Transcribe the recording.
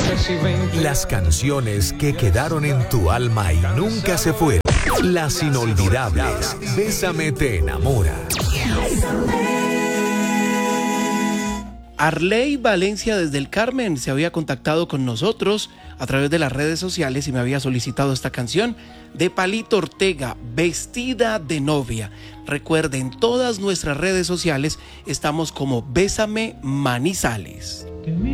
Las canciones que quedaron en tu alma y nunca se fueron. Las inolvidables. Bésame te enamora. Arley Valencia desde el Carmen se había contactado con nosotros a través de las redes sociales y me había solicitado esta canción de Palito Ortega, Vestida de Novia. Recuerden, todas nuestras redes sociales estamos como Bésame Manizales.